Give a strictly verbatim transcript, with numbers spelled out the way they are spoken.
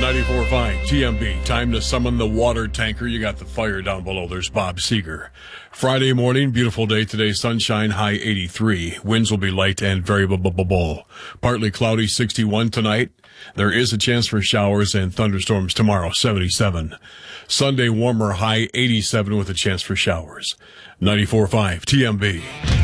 ninety-four point five T M B. Time to summon the water tanker. You got the fire down below. There's Bob Seeger. Friday morning, beautiful day today. Sunshine, high eighty-three. Winds will be light and variable. Partly cloudy, sixty-one tonight. There is a chance for showers and thunderstorms tomorrow, seventy-seven. Sunday, warmer, high eighty-seven with a chance for showers. ninety-four point five T M B.